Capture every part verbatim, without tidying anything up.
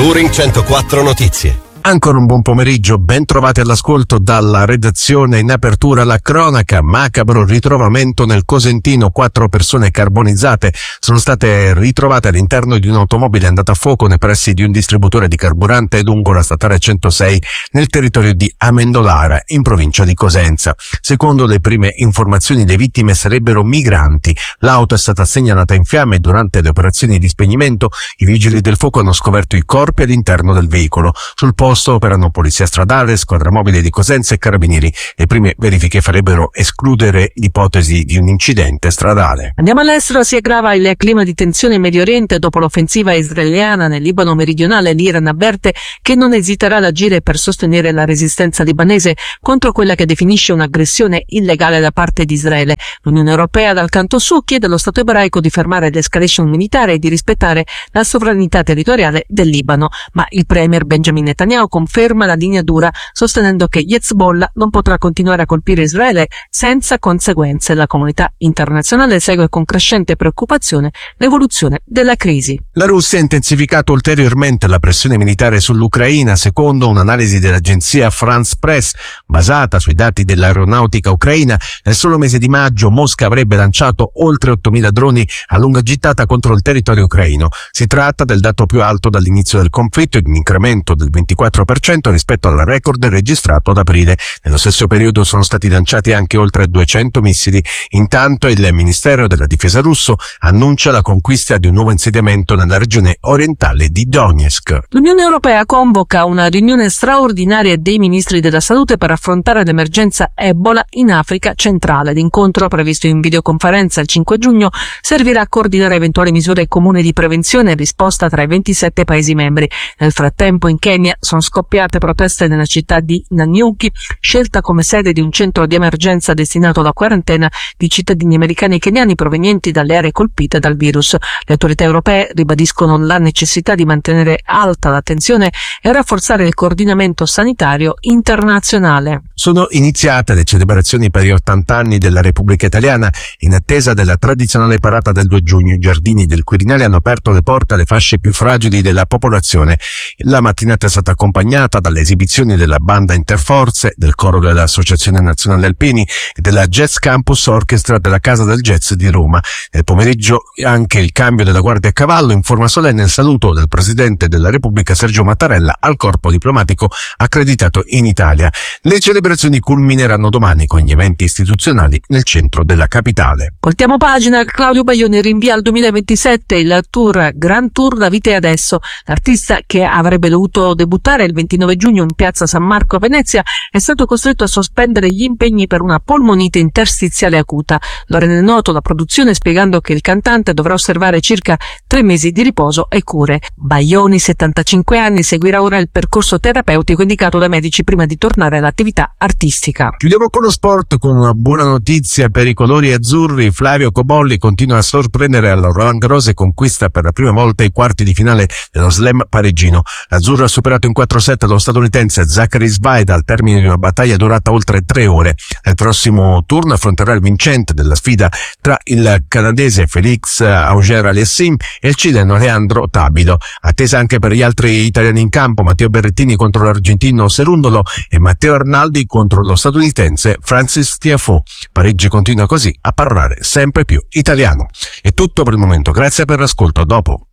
Touring centoquattro Notizie. Ancora un buon pomeriggio, ben trovati all'ascolto dalla redazione. In apertura la cronaca, macabro ritrovamento nel Cosentino, quattro persone carbonizzate sono state ritrovate all'interno di un'automobile andata a fuoco nei pressi di un distributore di carburante lungo la statale centosei nel territorio di Amendolara, in provincia di Cosenza. Secondo le prime informazioni le vittime sarebbero migranti. L'auto è stata segnalata in fiamme durante le operazioni di spegnimento. I vigili del fuoco hanno scoperto i corpi all'interno del veicolo. Sul posto operano polizia stradale, squadra mobile di Cosenza e carabinieri. Le prime verifiche farebbero escludere l'ipotesi di un incidente stradale. Andiamo all'estero. Si aggrava il clima di tensione in Medio Oriente dopo l'offensiva israeliana nel Libano meridionale. L'Iran avverte che non esiterà ad agire per sostenere la resistenza libanese contro quella che definisce un'aggressione illegale da parte di Israele. L'Unione Europea, dal canto suo, chiede allo Stato ebraico di fermare l'escalation militare e di rispettare la sovranità territoriale del Libano. Ma il premier Benjamin Netanyahu conferma la linea dura, sostenendo che Hezbollah non potrà continuare a colpire Israele senza conseguenze. La comunità internazionale segue con crescente preoccupazione l'evoluzione della crisi. La Russia ha intensificato ulteriormente la pressione militare sull'Ucraina. Secondo un'analisi dell'agenzia France Press, basata sui dati dell'aeronautica ucraina, nel solo mese di maggio Mosca avrebbe lanciato oltre ottomila droni a lunga gittata contro il territorio ucraino. Si tratta del dato più alto dall'inizio del conflitto e di un incremento del ventiquattro per cento rispetto al record registrato ad aprile. Nello stesso periodo sono stati lanciati anche oltre duecento missili. Intanto il Ministero della Difesa russo annuncia la conquista di un nuovo insediamento nella regione orientale di Donetsk. L'Unione Europea convoca una riunione straordinaria dei ministri della salute per affrontare l'emergenza Ebola in Africa centrale. L'incontro, previsto in videoconferenza il cinque giugno, servirà a coordinare eventuali misure comuni di prevenzione e risposta tra i ventisette Paesi membri. Nel frattempo in Kenya sono scoppiate proteste nella città di Nanyuki, scelta come sede di un centro di emergenza destinato alla quarantena di cittadini americani e keniani provenienti dalle aree colpite dal virus. Le autorità europee ribadiscono la necessità di mantenere alta l'attenzione e rafforzare il coordinamento sanitario internazionale. Sono iniziate le celebrazioni per gli ottanta anni della Repubblica Italiana. In attesa della tradizionale parata del due giugno, i giardini del Quirinale hanno aperto le porte alle fasce più fragili della popolazione. La mattinata è stata accompagnata dalle esibizioni della banda Interforze, del coro dell'Associazione Nazionale Alpini e della Jazz Campus Orchestra della Casa del Jazz di Roma. Nel pomeriggio anche il cambio della Guardia a Cavallo, in forma solenne il saluto del Presidente della Repubblica Sergio Mattarella al corpo diplomatico accreditato in Italia. Le celebrazioni culmineranno domani con gli eventi istituzionali nel centro della capitale. Voltiamo pagina. Claudio Baglioni rinvia al duemilaventisette il tour Grand Tour La Vita e Adesso. L'artista, che avrebbe dovuto debuttare il ventinove giugno in piazza San Marco a Venezia, è stato costretto a sospendere gli impegni per una polmonite interstiziale acuta. Lo rende noto la produzione, spiegando che il cantante dovrà osservare circa tre mesi di riposo e cure. Baglioni, settantacinque anni, seguirà ora il percorso terapeutico indicato dai medici prima di tornare all'attività artistica. Chiudiamo con lo sport, con una buona notizia per i colori azzurri. Flavio Cobolli continua a sorprendere alla Roland Garros e conquista per la prima volta i quarti di finale dello Slam parigino. L'azzurro ha superato in quattro set lo statunitense Zachary Svaida al termine di una battaglia durata oltre tre ore. Nel prossimo turno affronterà il vincente della sfida tra il canadese Félix Auger-Aliassime e il cileno Leandro Tabido. Attesa anche per gli altri italiani in campo: Matteo Berrettini contro l'argentino Cerundolo e Matteo Arnaldi contro lo statunitense Francis Tiafoe. Parigi continua così a parlare sempre più italiano. È tutto per il momento, grazie per l'ascolto, a dopo.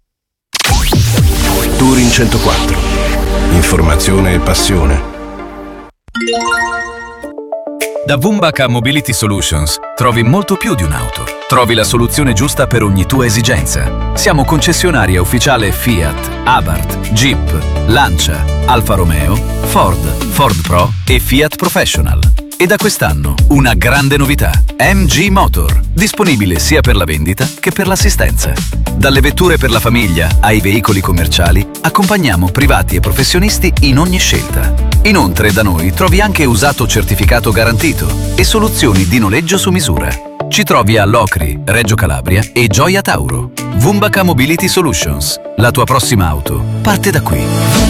Touring centoquattro. Informazione e passione. Da Vumbaca Mobility Solutions trovi molto più di un'auto. Trovi la soluzione giusta per ogni tua esigenza. Siamo concessionaria ufficiale Fiat, Abarth, Jeep, Lancia, Alfa Romeo, Ford, Ford Pro e Fiat Professional. E da quest'anno una grande novità: M G Motor, disponibile sia per la vendita che per l'assistenza. Dalle vetture per la famiglia ai veicoli commerciali, accompagniamo privati e professionisti in ogni scelta. Inoltre da noi trovi anche usato certificato garantito e soluzioni di noleggio su misura. Ci trovi a Locri, Reggio Calabria e Gioia Tauro. Vumbaca Mobility Solutions. La tua prossima auto parte da qui.